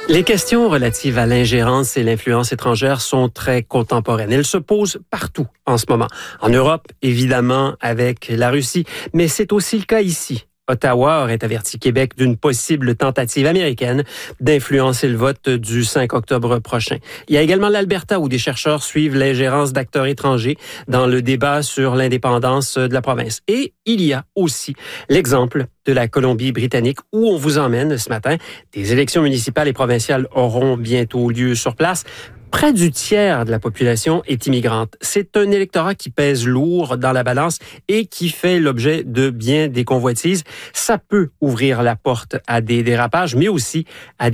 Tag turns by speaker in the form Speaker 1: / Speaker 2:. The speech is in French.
Speaker 1: Les questions relatives à l'ingérence et l'influence étrangère sont très contemporaines. Elles se posent partout en ce moment. En Europe, évidemment, avec la Russie, mais c'est aussi le cas ici. Ottawa aurait averti Québec d'une possible tentative américaine d'influencer le vote du 5 octobre prochain. Il y a également l'Alberta où des chercheurs suivent l'ingérence d'acteurs étrangers dans le débat sur l'indépendance de la province. Et il y a aussi l'exemple de la Colombie-Britannique où on vous emmène ce matin. Des élections municipales et provinciales auront bientôt lieu sur place. Près du tiers de la population est immigrante. C'est un électorat qui pèse lourd dans la balance et qui fait l'objet de bien des convoitises. Ça peut ouvrir la porte à des dérapages, mais aussi à